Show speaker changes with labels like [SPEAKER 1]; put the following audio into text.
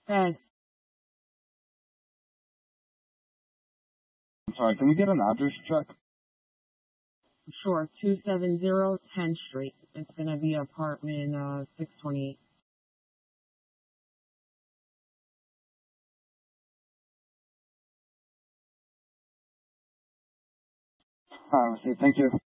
[SPEAKER 1] Hey,
[SPEAKER 2] I'm sorry, can we get an address check?
[SPEAKER 1] sure, 270 10th Street. It's going to be apartment 628.
[SPEAKER 2] Let's see, thank you.